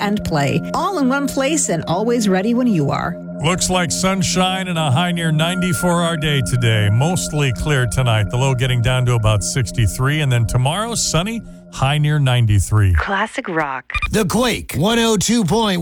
and play. All in one place and always ready when you are. Looks like sunshine and a high near 90 for our day today. Mostly clear tonight. The low getting down to about 63. And then tomorrow, sunny, high near 93. Classic rock. The Quake 102.1.